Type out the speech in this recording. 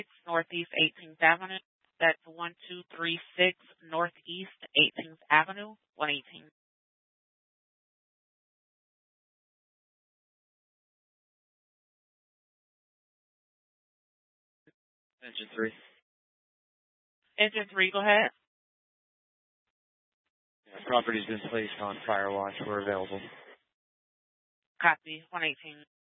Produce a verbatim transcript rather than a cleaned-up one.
Northeast eighteenth Avenue. That's one two three six Northeast eighteenth Avenue, one eighteen. Engine three. Engine three, go ahead. Yeah, property's been placed on fire watch. We're available. Copy, one eighteen.